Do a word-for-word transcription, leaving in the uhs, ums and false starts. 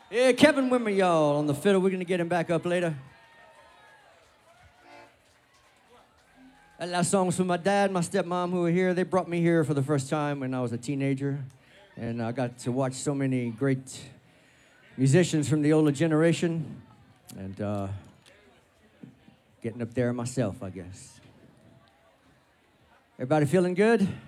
Yeah, Kevin Wimmer, y'all, on the fiddle. We're going to get him back up later. That last song was for my dad, my stepmom, who were here. They brought me here for the first time when I was a teenager. And I got to watch so many great musicians from the older generation. And uh, getting up there myself, I guess. Everybody feeling good?